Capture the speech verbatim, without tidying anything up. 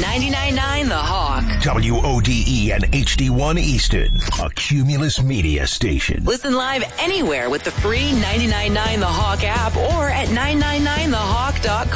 ninety-nine point nine The Hawk. W O D E and H D one Easton, a Cumulus Media station. Listen live anywhere with the free ninety-nine point nine The Hawk app or at nine nine nine the hawk dot com.